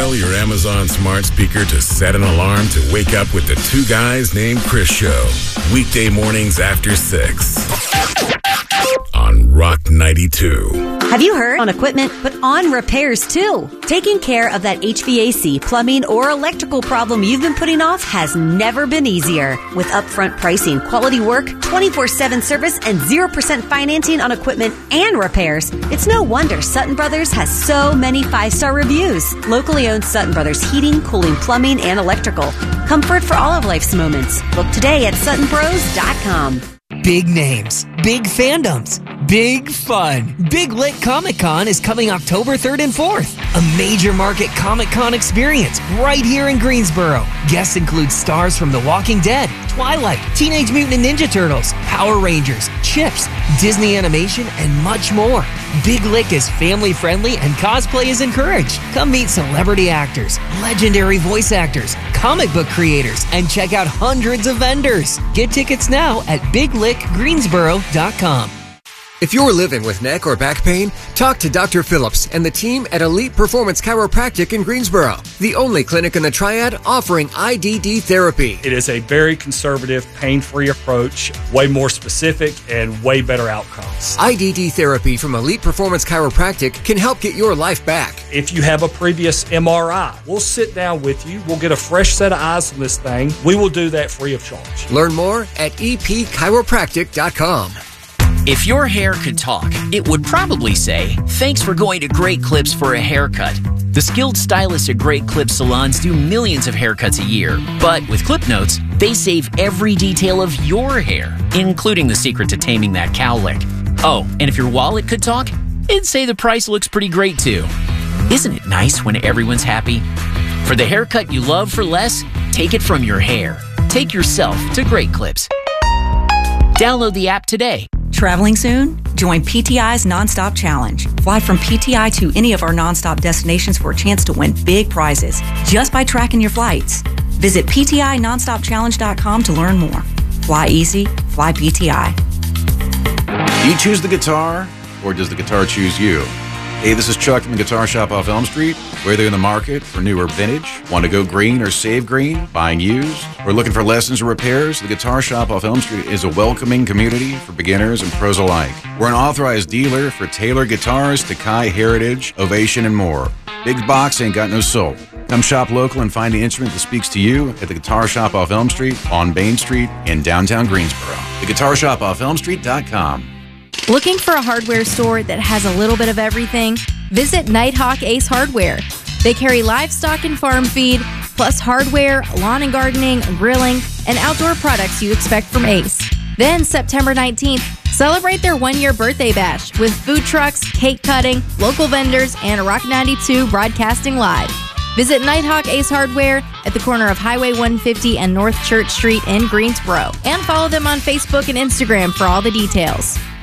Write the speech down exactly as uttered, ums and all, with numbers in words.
tell your Amazon smart speaker to set an alarm to wake up with the Two Guys Named Chris show. Weekday mornings after six on Rock ninety-two. Have you heard? On equipment, but on repairs too. Taking care of that H V A C, plumbing, or electrical problem you've been putting off has never been easier. With upfront pricing, quality work, twenty-four seven service, and zero percent financing on equipment and repairs, it's no wonder Sutton Brothers has so many five-star reviews. Locally owned Sutton Brothers Heating, Cooling, Plumbing, and Electrical. Comfort for all of life's moments. Look today at sutton bros dot com. Big names, big fandoms, big fun. Big Lit Comic Con is coming October third and fourth. A major market Comic Con experience right here in Greensboro. Guests include stars from The Walking Dead, Twilight, Teenage Mutant Ninja Turtles, Power Rangers, Chips, Disney Animation, and much more. Big Lick is family-friendly and cosplay is encouraged. Come meet celebrity actors, legendary voice actors, comic book creators, and check out hundreds of vendors. Get tickets now at big lick greensboro dot com. If you're living with neck or back pain, talk to Doctor Phillips and the team at Elite Performance Chiropractic in Greensboro, the only clinic in the Triad offering I D D therapy. It is a very conservative, pain-free approach, way more specific, and way better outcomes. I D D therapy from Elite Performance Chiropractic can help get your life back. If you have a previous M R I, we'll sit down with you. We'll get a fresh set of eyes on this thing. We will do that free of charge. Learn more at e p chiropractic dot com. If your hair could talk, it would probably say, "Thanks for going to Great Clips for a haircut." The skilled stylists at Great Clips salons do millions of haircuts a year. But with Clip Notes, they save every detail of your hair, including the secret to taming that cowlick. Oh, and if your wallet could talk, it'd say the price looks pretty great too. Isn't it nice when everyone's happy? For the haircut you love for less, take it from your hair. Take yourself to Great Clips. Download the app today. Traveling soon? Join P T I's Nonstop Challenge. Fly from P T I to any of our nonstop destinations for a chance to win big prizes just by tracking your flights. Visit p t i nonstop challenge dot com to learn more. Fly easy, fly P T I. Do you choose the guitar, or does the guitar choose you? Hey, this is Chuck from the Guitar Shop off Elm Street. Whether you're in the market for new or vintage, want to go green or save green, buying used, or looking for lessons or repairs, the Guitar Shop off Elm Street is a welcoming community for beginners and pros alike. We're an authorized dealer for Taylor Guitars, Takai, Heritage, Ovation, and more. Big box ain't got no soul. Come shop local and find the instrument that speaks to you at the Guitar Shop off Elm Street, on Main Street, in downtown Greensboro. the guitar shop off elm street dot com. Looking for a hardware store that has a little bit of everything? Visit Nighthawk Ace Hardware. They carry livestock and farm feed, plus hardware, lawn and gardening, grilling, and outdoor products you expect from Ace. Then, September nineteenth, celebrate their one-year birthday bash with food trucks, cake cutting, local vendors, and Rock ninety-two broadcasting live. Visit Nighthawk Ace Hardware at the corner of Highway one fifty and North Church Street in Greensboro. And follow them on Facebook and Instagram for all the details.